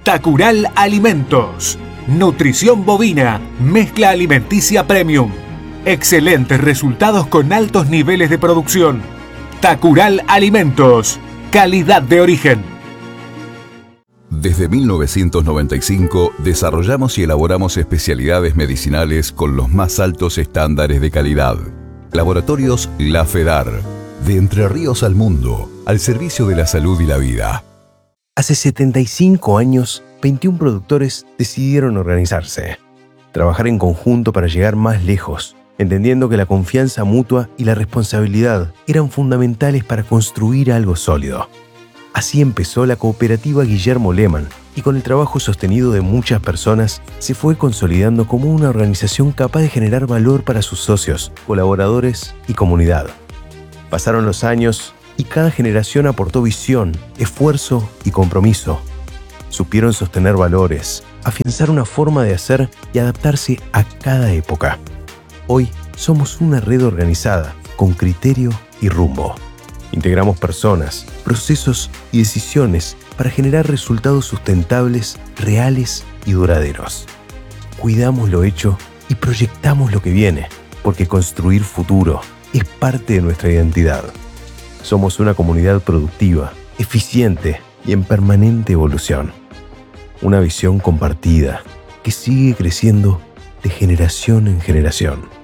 Tacural Alimentos. Nutrición bovina, mezcla alimenticia premium. Excelentes resultados con altos niveles de producción. Tacural Alimentos. Calidad de origen. Desde 1995 desarrollamos y elaboramos especialidades medicinales con los más altos estándares de calidad. Laboratorios La Fedar. De Entre Ríos al mundo, al servicio de la salud y la vida. Hace 75 años, 21 productores decidieron organizarse. Trabajar en conjunto para llegar más lejos, entendiendo que la confianza mutua y la responsabilidad eran fundamentales para construir algo sólido. Así empezó la cooperativa Guillermo Lehmann y con el trabajo sostenido de muchas personas se fue consolidando como una organización capaz de generar valor para sus socios, colaboradores y comunidad. Pasaron los años y cada generación aportó visión, esfuerzo y compromiso. Supieron sostener valores, afianzar una forma de hacer y adaptarse a cada época. Hoy somos una red organizada, con criterio y rumbo. Integramos personas, procesos y decisiones para generar resultados sustentables, reales y duraderos. Cuidamos lo hecho y proyectamos lo que viene, porque construir futuro es parte de nuestra identidad. Somos una comunidad productiva, eficiente y en permanente evolución. Una visión compartida que sigue creciendo de generación en generación.